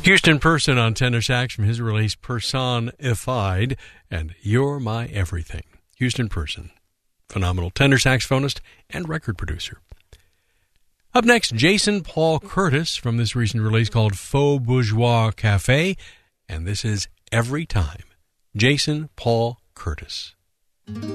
Houston Person on tenor sax from his release Personified, and You're My Everything. Houston Person, phenomenal tenor saxophonist and record producer. Up next, Jason Paul Curtis from this recent release called Faux Bourgeois Cafe, and this is Every Time. Jason Paul Curtis.